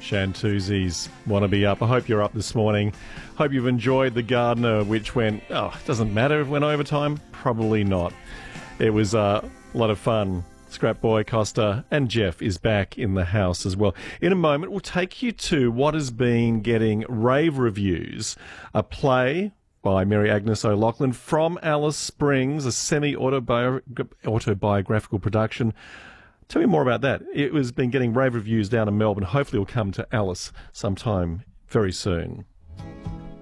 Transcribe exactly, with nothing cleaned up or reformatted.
Shantuzzi's Want to Be Up. I hope you're up this morning. Hope you've enjoyed The Gardener, which went, oh, it doesn't matter if it went overtime. Probably not. It was uh, a lot of fun. Scrap Boy, Costa and Jeff is back in the house as well. In a moment, we'll take you to what has been getting rave reviews. A play by Mary Agnes O'Loughlin from Alice Springs, a semi-autobiographical production. Tell me more about that. It has been getting rave reviews down in Melbourne. Hopefully it will come to Alice sometime very soon.